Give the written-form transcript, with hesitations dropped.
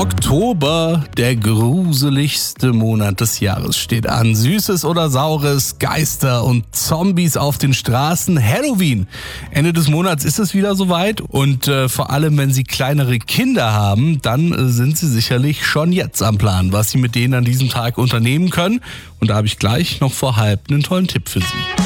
Oktober, der gruseligste Monat des Jahres, steht an. Süßes oder Saures, Geister und Zombies auf den Straßen. Halloween. Ende des Monats ist es wieder soweit und vor allem, wenn Sie kleinere Kinder haben, dann sind Sie sicherlich schon jetzt am Plan, was Sie mit denen an diesem Tag unternehmen können. Und da habe ich gleich noch vor halb einen tollen Tipp für Sie.